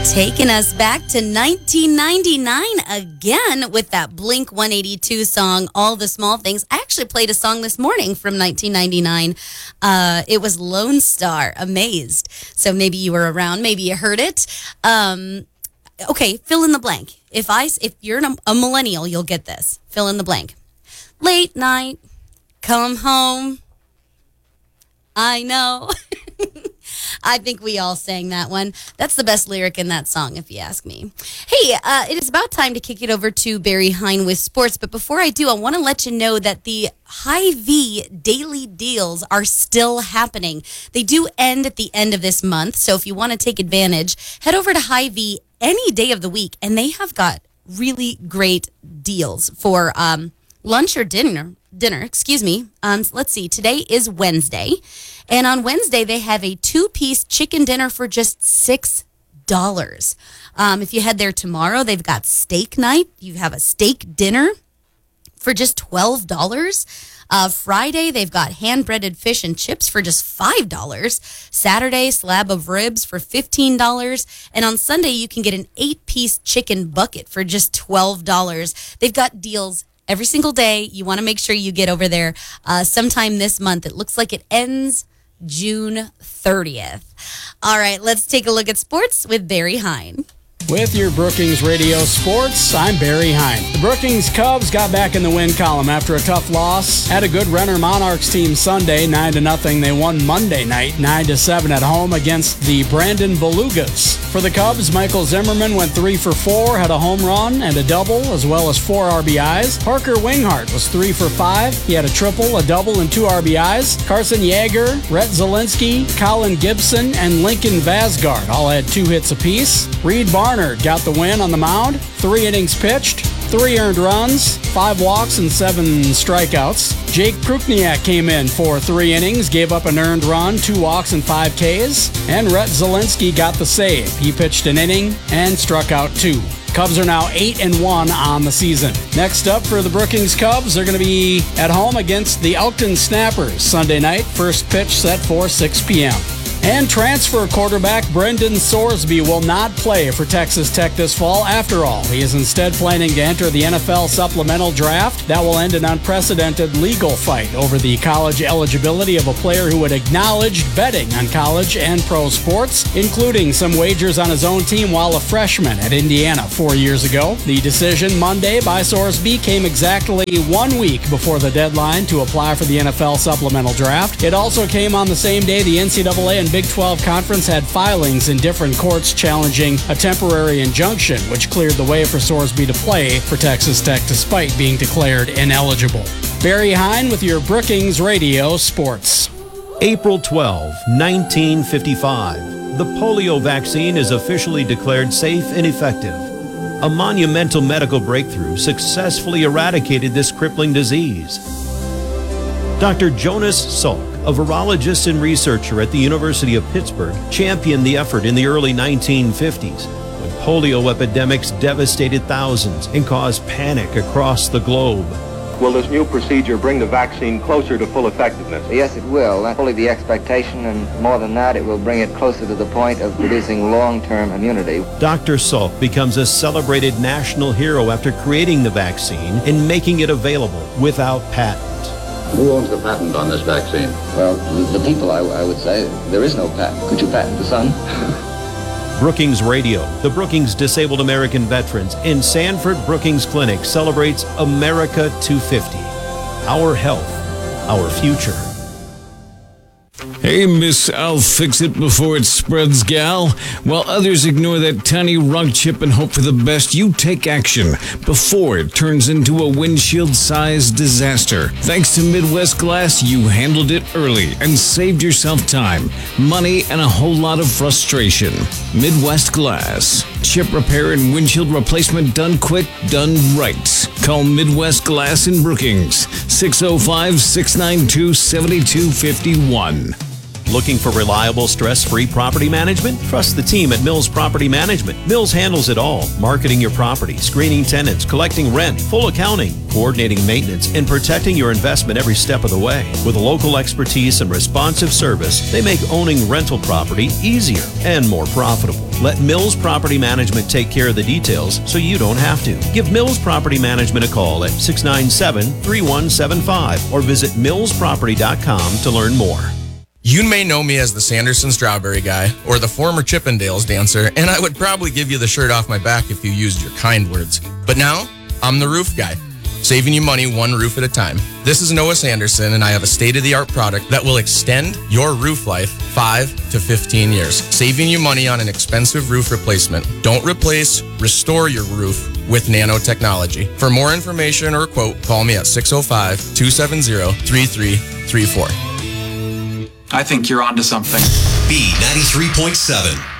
Taking us back to 1999 again with that Blink 182 song, All the Small Things. I actually played a song this morning from 1999. It was Lone Star, Amazed. So maybe you were around, maybe you heard it. Okay, fill in the blank. If you're a millennial, you'll get this. Fill in the blank. Late night, come home. I know. I think we all sang that one. That's the best lyric in that song, if you ask me. Hey, it is about time to kick it over to Barry Hine with sports. But before I do, I want to let you know that the Hy-Vee daily deals are still happening. They do end at the end of this month. So if you want to take advantage, head over to Hy-Vee any day of the week. And they have got really great deals for lunch or dinner. Let's see. Today is Wednesday. And on Wednesday, they have a 2-piece chicken dinner for just $6. If you head there tomorrow, they've got steak night. You have a steak dinner for just $12. Friday, they've got hand-breaded fish and chips for just $5. Saturday, slab of ribs for $15. And on Sunday, you can get an 8-piece chicken bucket for just $12. They've got deals every single day. You want to make sure you get over there sometime this month. It looks like it ends June 30th. All right, let's take a look at sports with Barry Hine. With your Brookings Radio Sports, I'm Barry Hine. The Brookings Cubs got back in the win column after a tough loss. Had a good Renner Monarchs team Sunday, 9-0. They won Monday night, 9-7 at home against the Brandon Belugas. For the Cubs, Michael Zimmerman went 3 for 4, had a home run and a double, as well as 4 RBIs. Parker Winghart was 3 for 5. He had a triple, a double, and 2 RBIs. Carson Yeager, Rhett Zielinski, Colin Gibson, and Lincoln Vasgard all had 2 hits apiece. Reed Barnard got the win on the mound. 3 innings pitched, 3 earned runs, 5 walks, and 7 strikeouts. Jake Prukniak came in for 3 innings, gave up an earned run, 2 walks, and 5 Ks. And Rhett Zielinski got the save. He pitched an inning and struck out 2. Cubs are now 8-1 on the season. Next up for the Brookings Cubs, they're going to be at home against the Elkton Snappers Sunday night. First pitch set for 6 p.m. And transfer quarterback Brendan Sorsby will not play for Texas Tech this fall after all. He is instead planning to enter the NFL supplemental draft. That will end an unprecedented legal fight over the college eligibility of a player who had acknowledged betting on college and pro sports, including some wagers on his own team while a freshman at Indiana 4 years ago. The decision Monday by Sorsby came exactly 1 week before the deadline to apply for the NFL supplemental draft. It also came on the same day the NCAA and Big 12 Conference had filings in different courts challenging a temporary injunction, which cleared the way for Sorsby to play for Texas Tech despite being declared ineligible. Barry Hine with your Brookings Radio Sports. April 12, 1955. The polio vaccine is officially declared safe and effective. A monumental medical breakthrough successfully eradicated this crippling disease. Dr. Jonas Salk, a virologist and researcher at the University of Pittsburgh, championed the effort in the early 1950s when polio epidemics devastated thousands and caused panic across the globe. Will this new procedure bring the vaccine closer to full effectiveness? Yes, it will. That's fully the expectation, and more than that, it will bring it closer to the point of producing long-term immunity. Dr. Salk becomes a celebrated national hero after creating the vaccine and making it available without patent. Who owns the patent on this vaccine? Well, the people, I would say. There is no patent. Could you patent the sun? Brookings Radio, the Brookings Disabled American Veterans in Sanford Brookings Clinic celebrates America 250. Our health, our future. Hey, Miss I'll fix it before it spreads gal. While others ignore that tiny rock chip and hope for the best, you take action before it turns into a windshield-sized disaster. Thanks to Midwest Glass, you handled it early and saved yourself time, money, and a whole lot of frustration. Midwest Glass. Chip repair and windshield replacement done quick, done right. Call Midwest Glass in Brookings, 605-692-7251. Looking for reliable, stress-free property management? Trust the team at Mills Property Management. Mills handles it all. Marketing your property, screening tenants, collecting rent, full accounting, coordinating maintenance, and protecting your investment every step of the way. With local expertise and responsive service, they make owning rental property easier and more profitable. Let Mills Property Management take care of the details so you don't have to. Give Mills Property Management a call at 697-3175 or visit millsproperty.com to learn more. You may know me as the Sanderson Strawberry Guy or the former Chippendales dancer, and I would probably give you the shirt off my back if you used your kind words. But now, I'm the roof guy, saving you money one roof at a time. This is Noah Sanderson, and I have a state-of-the-art product that will extend your roof life 5 to 15 years, saving you money on an expensive roof replacement. Don't replace, restore your roof with nanotechnology. For more information or a quote, call me at 605-270-3334. I think you're onto something. B93.7.